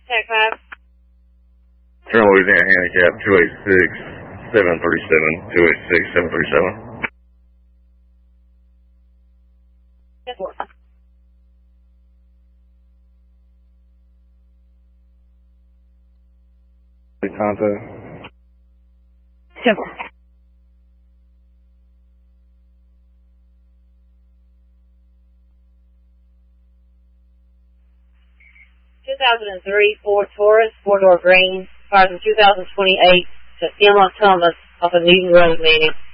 Tech 5. Turn Louisiana Handicap 286-737, 286-737. Yes, sir. Contact. Yes, sir. Ford Taurus, 4-door green, cars in 2028 to Emma Thomas off of Newton Road, meeting.